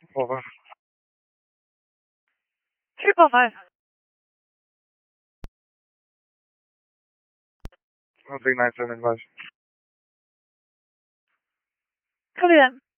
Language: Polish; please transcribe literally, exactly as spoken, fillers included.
Over. three four five. one three nine seven advice. Copy that.